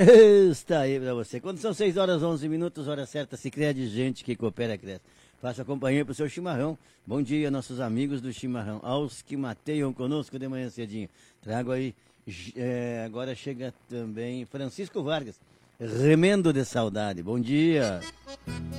Está aí pra você. Quando são 6 horas 11 minutos, hora certa, Sicredi, gente que coopera, cresce. Faça companhia pro seu chimarrão. Bom dia, nossos amigos do chimarrão. Aos que mateiam conosco de manhã cedinho. Trago aí, agora chega também Francisco Vargas. Remendo de saudade. Bom dia.